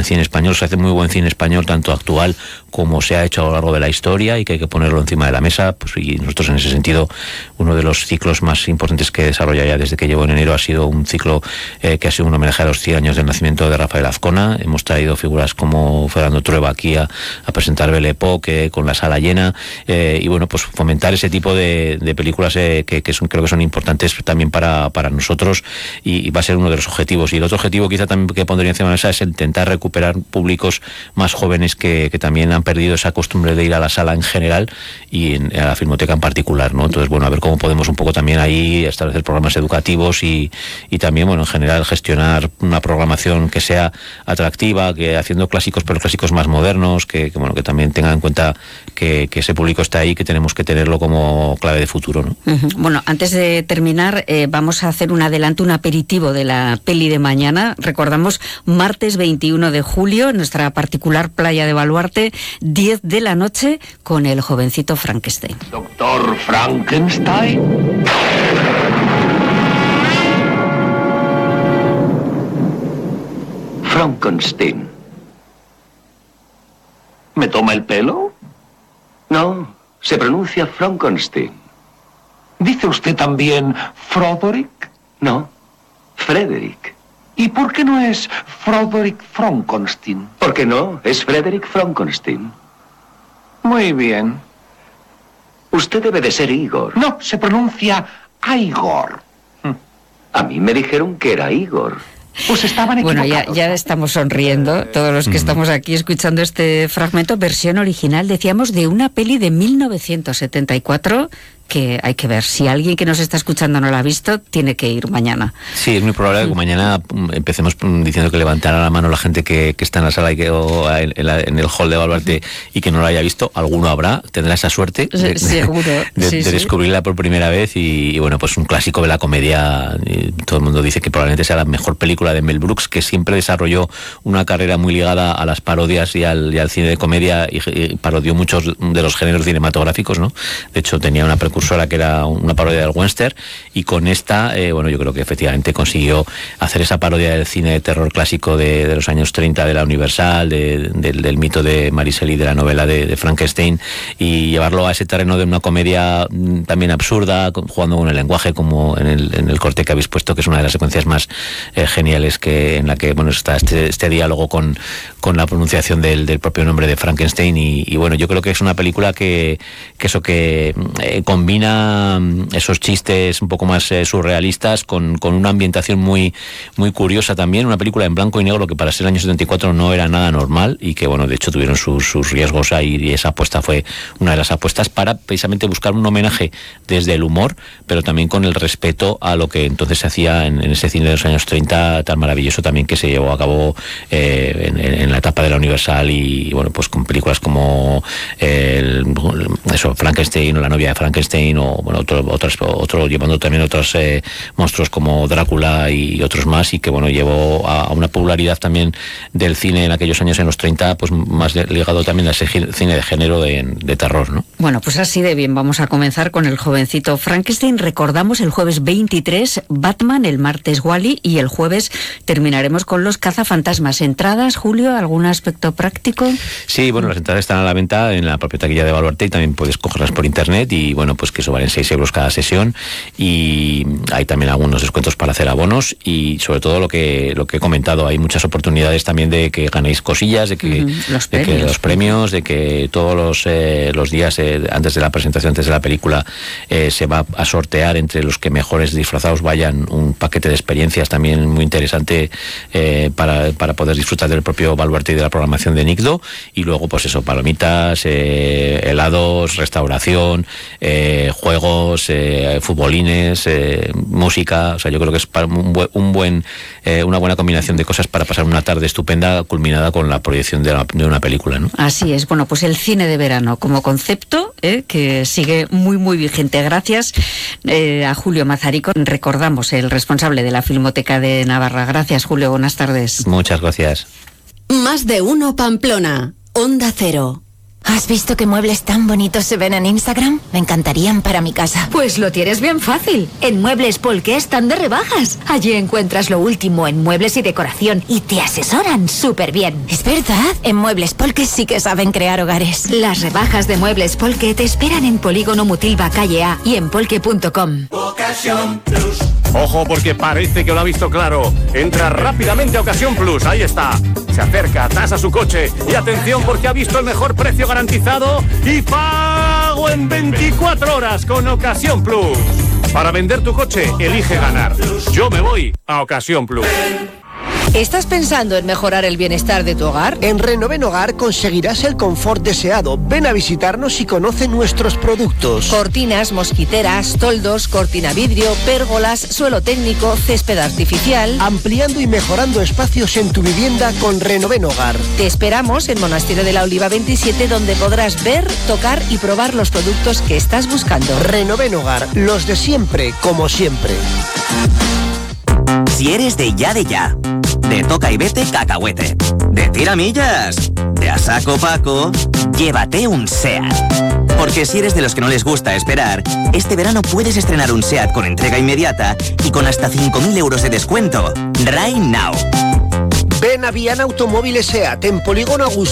el cine español. Se hace muy buen cine español, tanto actual como se ha hecho a lo largo de la historia, y que hay que ponerlo encima de la mesa. Pues, y nosotros, en ese sentido, uno de los ciclos más importantes que desarrolla ya desde que llevo en enero ha sido un ciclo que ha sido un homenaje a los 100 años del nacimiento de Rafael Azcona. Hemos traído figuras como Fernando Trueba aquí a presentar Belle Époque con la sala llena, y bueno, pues fomentar ese tipo de películas que creo que son importantes también para nosotros, y va a ser uno de los objetivos. Y el otro objetivo quizá también que pondría encima de la mesa es intentar recuperar públicos más jóvenes que también han perdido esa costumbre de ir a la sala en general y a la Filmoteca en particular, ¿no? Entonces, bueno, a ver cómo podemos un poco también ahí establecer programas educativos y también, bueno, en general gestionar una programación que sea atractiva, que haciendo clásicos, pero clásicos más modernos, que bueno, que también tengan en cuenta que ese público está ahí, que tenemos que tenerlo como clave de futuro, ¿no? Bueno, antes de terminar, vamos a hacer un adelanto, un aperitivo de la peli de mañana. Recordamos, martes 21 de julio, en nuestra particular playa de Baluarte, 10 de la noche, con el jovencito Frankenstein. Doctor Frankenstein. Frankenstein. ¿Me toma el pelo? No, se pronuncia Frankenstein. ¿Dice usted también Froderick? No, Frederick. ¿Y por qué no es Froderick Frankenstein? ¿Por qué no? Es Frederick Frankenstein. Muy bien. Usted debe de ser Igor. No, se pronuncia Igor. A mí me dijeron que era Igor. Pues estaban equivocados. Bueno, ya estamos sonriendo todos los que estamos aquí escuchando este fragmento, versión original, decíamos, de una peli de 1974 que hay que ver. Si alguien que nos está escuchando no la ha visto, tiene que ir mañana. Sí, es muy probable que mañana empecemos diciendo que levantara la mano la gente que está en la sala en el hall de Baluarte y que no la haya visto. Alguno habrá, tendrá esa suerte de descubrirla por primera vez, y bueno, pues un clásico de la comedia. Todo el mundo dice que probablemente sea la mejor película de Mel Brooks, que siempre desarrolló una carrera muy ligada a las parodias y al cine de comedia, y parodió muchos de los géneros cinematográficos, ¿no? De hecho, tenía una precursora que era una parodia del western, y con esta, bueno, yo creo que efectivamente consiguió hacer esa parodia del cine de terror clásico de los años 30 de la Universal, del mito de Mary Shelley, de la novela de Frankenstein, y llevarlo a ese terreno de una comedia también absurda, jugando con el lenguaje, como en el corte que habéis puesto, que es una de las secuencias más geniales, en la que bueno, está este diálogo con la pronunciación del propio nombre de Frankenstein, y bueno, yo creo que es una película que combina esos chistes un poco más surrealistas con una ambientación muy, muy curiosa también. Una película en blanco y negro, que para ser el año 74 no era nada normal, y que bueno, de hecho tuvieron sus riesgos ahí, y esa apuesta fue una de las apuestas para precisamente buscar un homenaje desde el humor, pero también con el respeto a lo que entonces se hacía en ese cine de los años 30 tan maravilloso también, que se llevó a cabo en la etapa de la Universal, y bueno, pues con películas como Frankenstein, o La novia de Frankenstein, o bueno, otro llevando también otros monstruos como Drácula y otros más, y que bueno, llevó a una popularidad también del cine en aquellos años, en los 30, pues más ligado también a ese cine de género de terror, ¿no? Bueno, pues así de bien, vamos a comenzar con el jovencito Frankenstein. Recordamos, el jueves 23 Batman, el martes Wall-E, y el jueves terminaremos con Los cazafantasmas. ¿Entradas, Julio? ¿Algún aspecto práctico? Sí, bueno, las entradas están a la venta en la propia taquilla de Baluarte, y también puedes cogerlas por internet, y bueno, pues que eso valen 6 euros cada sesión, y hay también algunos descuentos para hacer abonos, y sobre todo lo que he comentado, hay muchas oportunidades también de que ganéis cosillas, de que los premios, de que todos los días antes de la presentación, antes de la película, se va a sortear entre los que mejores disfrazados vayan un paquete de experiencias también muy interesante para poder disfrutar del propio Baluarte y de la programación de Nicdo, y luego pues eso, palomitas, helados, restauración, juegos, futbolines, música. O sea, yo creo que es una buena combinación de cosas para pasar una tarde estupenda, culminada con la proyección de una película, ¿no? Así es. Bueno, pues el cine de verano como concepto, que sigue muy, muy vigente. Gracias a Julio Mazarico. Recordamos, el responsable de la Filmoteca de Navarra. Gracias, Julio. Buenas tardes. Muchas gracias. Más de uno Pamplona. Onda Cero. ¿Has visto qué muebles tan bonitos se ven en Instagram? Me encantarían para mi casa. Pues lo tienes bien fácil. En Muebles Polke están de rebajas. Allí encuentras lo último en muebles y decoración y te asesoran súper bien. ¿Es verdad? En Muebles Polke sí que saben crear hogares. Las rebajas de Muebles Polke te esperan en Polígono Mutilva, calle A y en polke.com. Ocasión Plus. Ojo, porque parece que lo ha visto claro. Entra rápidamente a Ocasión Plus, ahí está. Se acerca, tasa su coche y atención porque ha visto el mejor precio garantizado y pago en 24 horas con Ocasión Plus. Para vender tu coche, elige ganar. Yo me voy a Ocasión Plus. ¿Estás pensando en mejorar el bienestar de tu hogar? En Renoven Hogar conseguirás el confort deseado. Ven a visitarnos y conoce nuestros productos. Cortinas, mosquiteras, toldos, cortina vidrio, pérgolas, suelo técnico, césped artificial. Ampliando y mejorando espacios en tu vivienda con Renoven Hogar. Te esperamos en Monasterio de la Oliva 27, donde podrás ver, tocar y probar los productos que estás buscando. Renoven Hogar, los de siempre, como siempre. Si eres de ya, de toca y vete cacahuete, de tiramillas, de a saco Paco, llévate un SEAT. Porque si eres de los que no les gusta esperar, este verano puedes estrenar un SEAT con entrega inmediata y con hasta 5.000 euros de descuento. Right now. Ven a Viana Automóviles SEAT en Polígono Augusto